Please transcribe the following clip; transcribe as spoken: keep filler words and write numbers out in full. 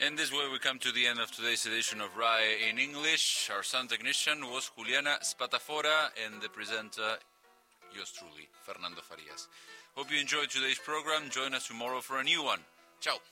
And this way we come to the end of today's edition of R A E in English. Our sound technician was Juliana Spatafora, and the presenter, yours truly, Fernando Farias. Hope you enjoyed today's program. Join us tomorrow for a new one. Ciao.